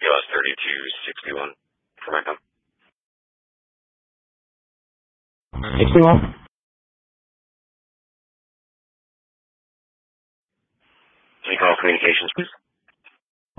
EOS 3261 for my company. 61? Can you call communications, please?